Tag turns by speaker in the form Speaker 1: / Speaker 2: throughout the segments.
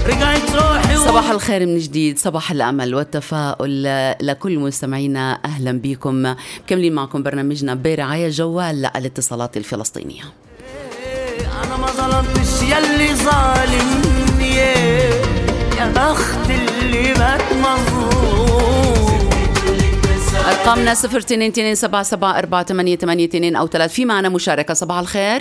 Speaker 1: رجعت روحي.
Speaker 2: صباح الخير من جديد، صباح الأمل والتفاؤل لكل مستمعينا. أهلا بكم، مكملين معكم برنامجنا برعاية جوال للاتصالات الفلسطينية.
Speaker 1: أنا ما ظلمتش يلي ظالمني، يا بخت اللي مات مظلوم.
Speaker 2: أرقامنا 0227748882 أو 3. في معنا مشاركة. صباح الخير.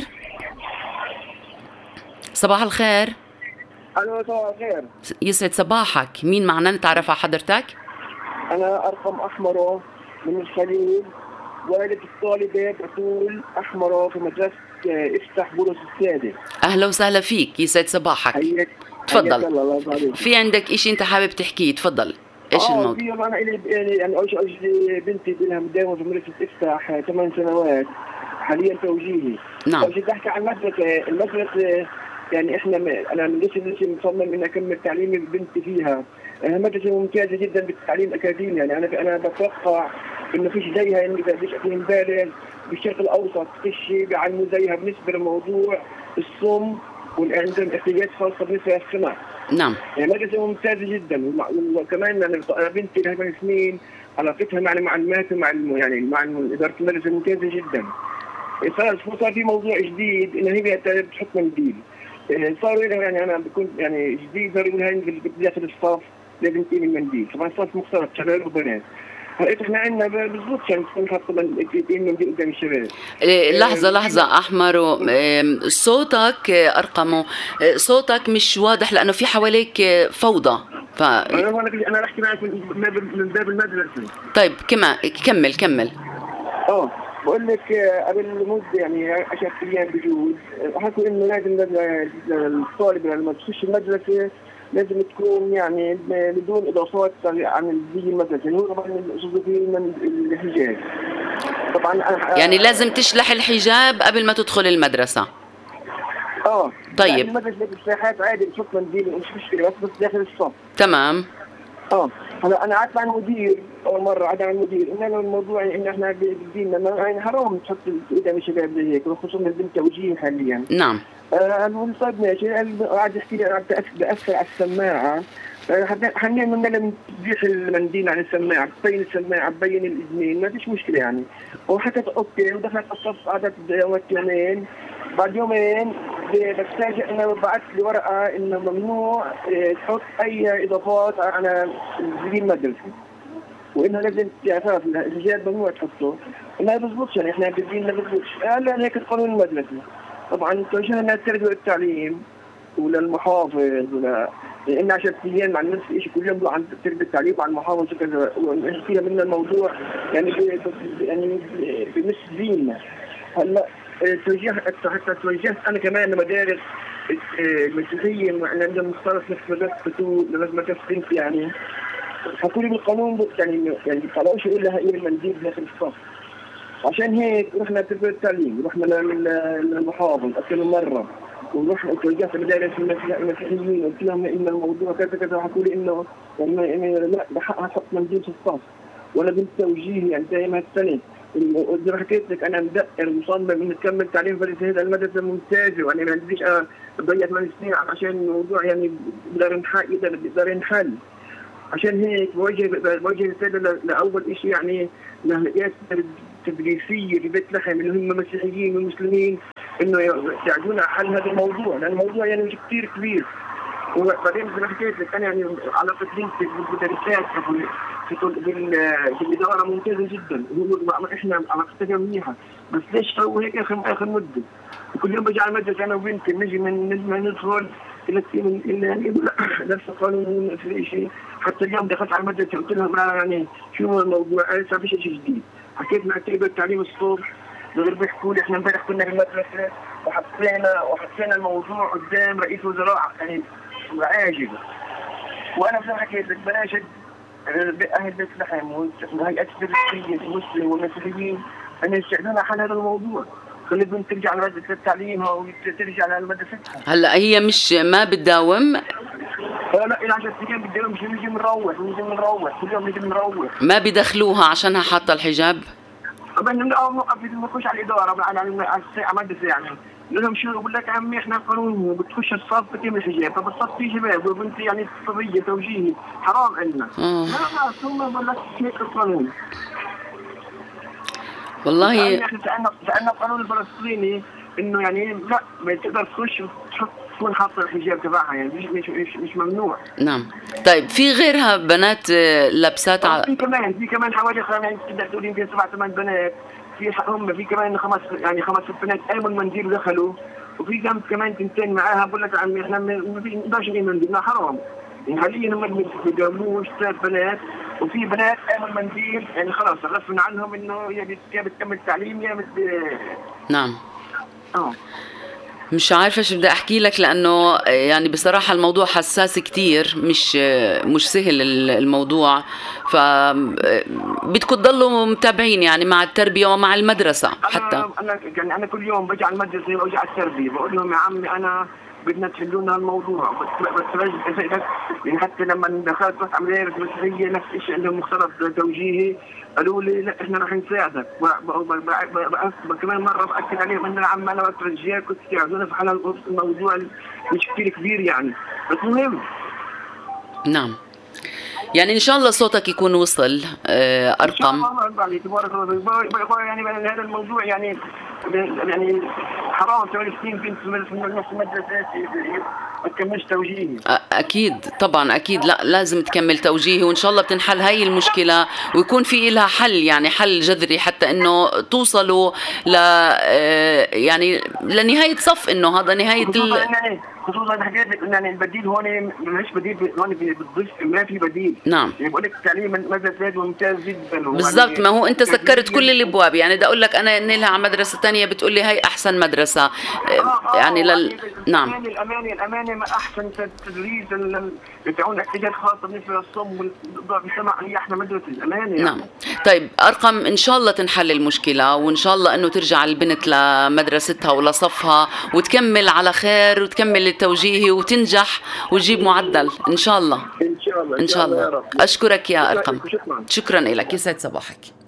Speaker 2: صباح الخير.
Speaker 3: ألو صباح الخير.
Speaker 2: يسعد صباحك. مين معنا نتعرف على حضرتك؟
Speaker 3: أنا أرقم أحمره من الخليل، والد الطالبة بتول أحمره في مدرسة افتح بولس السادس.
Speaker 2: أهلا وسهلا فيك، يسعد صباحك.
Speaker 3: حياك.
Speaker 2: تفضل.
Speaker 3: الله
Speaker 2: في عندك إشي أنت حابب تحكيه؟ تفضل. إيش الموضوع؟
Speaker 3: في أنا يعني أول شيء بنتي لها مداومة في مدرسة افتح 8 سنوات حاليا توجيهي.
Speaker 2: نعم.
Speaker 3: بدي أحكي عن المدرسة يعني أنا لسه مصمم إني أكمل تعليمي بنتي فيها. مدرسة ممتازة جدا بالتعليم الأكاديمي، يعني أنا بتوقع إنه فيش زيها، يعني إذا فيش بالغ بالشرق الأوسط فيش بيعلموا زيها بالنسبة لموضوع الصم وعندهم احتياجات خاصة بالنسبة للسمع.
Speaker 2: نعم.
Speaker 3: يعني مدرسة ممتازة جدا، وكمان أنا بنتي لها 8 سنين، علاقتها مع المعلمات ومع يعني مع إدارة المدرسة ممتازة جدا. صار في موضوع جديد إن هي بتحط منديل. صار يعني أنا بكون يعني جديد، صار إنها داخل الصف لازم تجيب المنديل. طبعا الصف مختلط شباب وبنات. هلقيت إحنا عندنا بالضبط عشان تكون حاطة منديل قدام الشباب.
Speaker 2: لحظة أحمر، صوتك أرقمه، صوتك مش واضح لأنه في حواليك فوضى.
Speaker 3: أنا رحت معك من باب المدرسة.
Speaker 2: طيب كمل.
Speaker 3: بقول لك قبل مدة يعني 10 أيام بجوز حكوا إنه لازم الطالب لما تخش المدرسة لازم تكون يعني بدون إضافات عن زي المدرسة، يعني هو طبعا من الحجاب. طبعا
Speaker 2: يعني لازم تشلح الحجاب قبل ما تدخل المدرسة. طيب.
Speaker 3: يعني المدرسة بالساحات عادي بتحط منديل مش مشكلة، بس داخل الصف.
Speaker 2: تمام.
Speaker 3: هلا انا قعدت مع المدير اول مره، قعدت مع المدير قلنا له الموضوع ان احنا بدينا يعني حرام تحط قدام الشباب زي هيك، خصوصا البنت توجيه حاليا.
Speaker 2: نعم.
Speaker 3: قال طيب ماشي. قعد يحكي لي قعدت بأثر على السماعه، حنين من لما تزيح المنديل عن السماعه، تبين السماعه تبين الاذنين، ما فيش مشكله يعني. وحكت اوكي ودخلت الصف، قعدت يومين. بعد يومين بتفاجئ انه بعث لي ورقه انه ممنوع تحط اي اضافات على زي المدرسه، وانه لازم تعرف الحجاب ممنوع تحطه. ما بزبطش، يعني احنا بدينا ما بزبطش. قال لي هيك قانون المدرسه. طبعا توجهنا للتربيه والتعليم وللمحافظ لان 10 ايام مع نفس الشيء كل يوم عن تربيه التعليم وعن المحافظ وكذا، ونحكي من الموضوع يعني بمس ديننا. هلا حتى توجهت انا كمان لمدارس المسيحيه عندهم مختلط نفس مدرسه بنت يعني. حكوا لي بالقانون يعني طلعوش الا هي المنديل داخل الصف. عشان هيك رحنا تربيه التعليم، رحنا للمحافظ اكثر من مره، ورحنا توجهت لمدارس المسيحيين قلت لهم ان الموضوع كذا كذا. حكوا لي انه يعني لا بحقها احط منديل في الصف، وانا بنت توجيهي يعني دائما السنه. زي ما حكيت لك انا مدقر ومصمم ان اكمل تعليم في هذا المدرسه ممتازه، وانا ما عنديش اضيع 8 سنين عشان الموضوع يعني بقدر ينحل. عشان هيك بوجه رساله لاول شيء يعني لهيئات التدريسيه في بيت لحم اللي هم مسيحيين ومسلمين انه يساعدونا على حل هذا الموضوع، لان الموضوع يعني مش كثير كبير. وبعدين زي ما حكيت لك انا يعني علاقه بنتي بالمدرسات بالاداره ممتازه جدا، احنا علاقتنا منيحه، بس ليش سووا هيك اخر مده؟ كل يوم بجي على المدرسه انا وبنتي نجي من ندخل يعني نفس القانون في شيء. حتى اليوم دخلت على المدرسه قلت لهم يعني شو الموضوع؟ قالت ما فيش شيء جديد. حكيت مع تربيه التعليم الصبح دغري بيحكوا لي احنا امبارح كنا في المدرسه وحطينا الموضوع قدام رئيس وزراء يعني عاجل. وانا زي ما حكيت لك بناشد اهل بيت لحم وهيئات التدريسيه المسلمين والمسيحيين ان يساعدونا على حل هذا الموضوع. خلي البنت ترجع على مدرسة تعليمها وترجع على مدرستها.
Speaker 2: هلا هي مش ما بتداوم؟
Speaker 3: لا إلى 10 أيام بتداوم، مش نيجي بنروح كل يوم نيجي بنروح.
Speaker 2: ما بدخلوها عشانها حاطة الحجاب؟
Speaker 3: طبعا نوقف نخش على الإدارة على المدرسة يعني لهم شو بقول لك عمي احنا قانون بتخش الصف بتم الحجاب، طب الصف فيه شباب وبنت يعني صبيه توجيهي حرام عندنا. لا ثم بقول لك هيك القانون.
Speaker 2: والله
Speaker 3: احنا سالنا القانون الفلسطيني انه يعني لا ما تقدر تخش تكون حاطه الحجاب تبعها، يعني مش ممنوع.
Speaker 2: نعم. طيب في غيرها بنات لابسات
Speaker 3: في كمان حوالي يعني تقدر تقول يمكن 7-8 بنات في كمان خمس بنات قاموا المنديل ودخلوا، وفي كمان تنتين معاها بقول لك عمي احنا ما نقدرش نجيب منديل حرام. يعني حاليا هم ما بيجاملوش 3 بنات، وفي بنات قاموا المنديل يعني خلاص غصبا عنهم انه يا بتكمل تعليم يا
Speaker 2: نعم. مش عارفة شو بدي أحكي لك، لأنه يعني بصراحة الموضوع حساس كتير، مش سهل الموضوع، فبدكم تضلوا متابعين يعني مع التربية ومع المدرسة. حتى
Speaker 3: أنا كل يوم بجي على المدرسة وبجي على التربية بقول لهم يا عمي أنا بدنا تحلونا الموضوع، بس يعني حتى لما دخلت رحت عملية مسيحية نفس الشيء عندهم مختلط توجيهي، قالوا لي لا احنا راح نساعدك، كمان مرة بأكد عليهم ان العم انا وقت رجال كنت تساعدونا في حل الموضوع مش كتير كبير يعني، بس مهم.
Speaker 2: نعم. يعني ان شاء الله صوتك يكون وصل. ارقم
Speaker 3: ان شاء الله تبارك الله. يعني هذا الموضوع يعني حرام 8 سنين بنت في نفس المدرسة ما تكملش توجيهي.
Speaker 2: اكيد طبعا اكيد، لا لازم تكمل توجيهي، وان شاء الله بتنحل هاي المشكله ويكون في لها حل، يعني حل جذري حتى انه توصلوا ل يعني لنهايه صف، انه هذا نهايه
Speaker 3: خصوصا حكيت لك ان البديل هون مش بديل، هون بالضبط ما في بديل.
Speaker 2: نعم.
Speaker 3: يعني بقول لك التعليم المدرسه ممتاز جدا
Speaker 2: بالضبط. ما هو انت سكرت كل الابواب، يعني بدي اقول لك انا اني على مدرسه ثانيه بتقول لي هاي احسن مدرسه. يعني نعم
Speaker 3: الامانه ما احسن تدريس بتاعون احتياجات خاصه بالنسبه للصم والضوء بالسمع، هي احنا مدرسه الامانه يعني.
Speaker 2: نعم. طيب ارقم ان شاء الله تنحل المشكله، وان شاء الله انه ترجع البنت لمدرستها ولصفها وتكمل على خير وتكمل التوجيهي وتنجح وتجيب معدل ان شاء الله.
Speaker 3: ان شاء الله
Speaker 2: اشكرك يا ارقم. شكرا لك، يسعد صباحك.